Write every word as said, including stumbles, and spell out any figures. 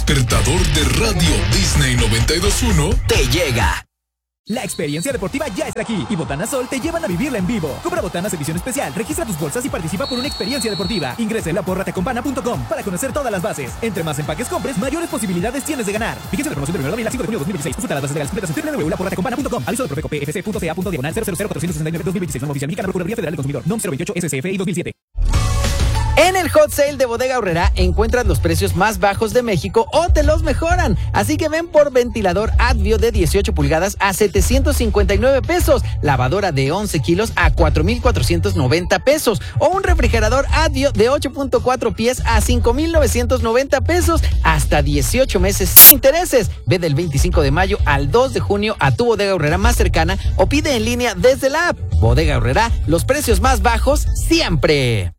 despertador de Radio Disney noventa y dos punto uno te llega. La experiencia deportiva ya está aquí y Botana Sol te llevan a vivirla en vivo. Compra botanas edición especial, registra tus bolsas y participa por una experiencia deportiva. Ingresa en la porra tecompana punto com para conocer todas las bases. Entre más empaques compres, mayores posibilidades tienes de ganar. Fíjense la promoción del primero de abril a cinco de junio de dos mil veintiséis. Consulta las bases legales completas en w w w punto la porra tecompana punto com. Aviso de Profeco P F C punto C A punto diagonal cero cero cero cuatro seis nueve dos mil veintiséis. Norma oficial mexicana, Procuraduría Federal del Consumidor. N O M cero veintiocho S C F I dos mil siete. En el Hot Sale de Bodega Aurrerá encuentras los precios más bajos de México o te los mejoran. Así que ven por ventilador Advio de dieciocho pulgadas a setecientos cincuenta y nueve pesos, lavadora de once kilos a cuatro mil cuatrocientos noventa pesos o un refrigerador Advio de ocho punto cuatro pies a cinco mil novecientos noventa pesos hasta dieciocho meses sin intereses. Ve del veinticinco de mayo al dos de junio a tu Bodega Aurrerá más cercana o pide en línea desde la app. Bodega Aurrerá, los precios más bajos siempre.